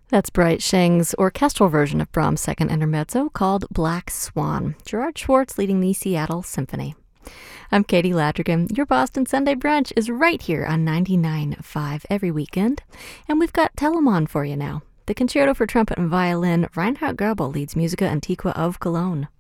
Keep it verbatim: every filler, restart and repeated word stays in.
That's Bright Sheng's orchestral version of Brahms' second intermezzo called Black Swan, Gerard Schwartz leading the Seattle Symphony. I'm Katie Ladrigan. Your Boston Sunday Brunch is right here on ninety-nine point five every weekend. And we've got Telemann for you now. The Concerto for Trumpet and Violin, Reinhard Goebel leads Musica Antiqua of Cologne.